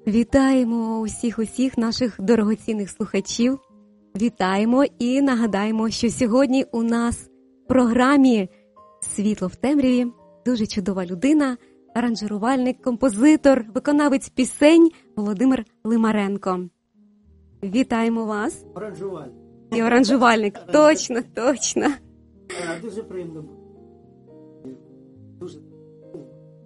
Вітаємо усіх наших дорогоцінних слухачів. Вітаємо і нагадаємо, що сьогодні у нас в програмі «Світло в темряві» дуже чудова людина, аранжирувальник, композитор, виконавець пісень Володимир Лимаренко. Вітаємо вас. Оранжувальник. І оранжувальник. Точно. Дуже приємно. Дуже